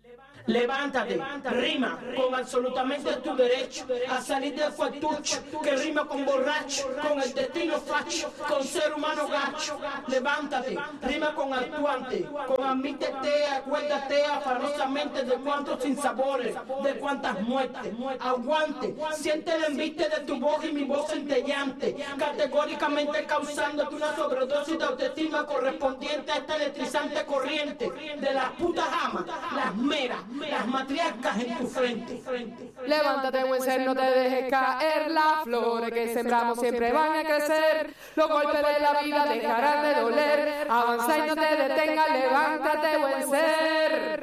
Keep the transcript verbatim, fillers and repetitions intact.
Levántate, rima con absolutamente tu derecho a salir del cuartucho, que rima con borracho, con el destino facho, con ser humano gacho. Levántate, rima con actuante, con admítete, acuérdate afanosamente de cuántos sinsabores, de cuántas muertes. Aguante, siente el embiste de tu voz y mi voz centellante, categóricamente causándote una sobredosis de autoestima correspondiente a esta electrizante corriente de las putas amas, las meras, las matriarcas en tu frente. Levántate, buen ser, no te dejes caer. Las flores que sembramos siempre van a crecer. Los golpes de la vida dejarán de doler. Avanza y no te detengas, levántate, buen ser.